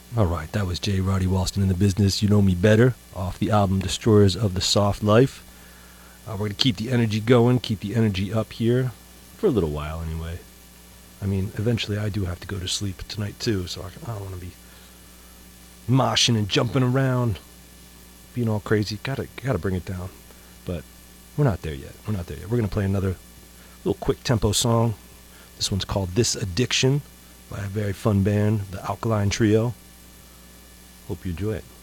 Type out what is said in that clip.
Alright, that was J. Roddy Walston in the business. You know me better, off the album Destroyers of the Soft Life. We're going to keep the energy going, keep the energy up here, for a little while anyway. I mean, eventually I do have to go to sleep tonight too, so I don't want to be moshing and jumping around, being all crazy. Gotta bring it down. But we're not there yet. We're going to play another little quick tempo song. This one's called This Addiction by a very fun band, the Alkaline Trio. Hope you enjoy it.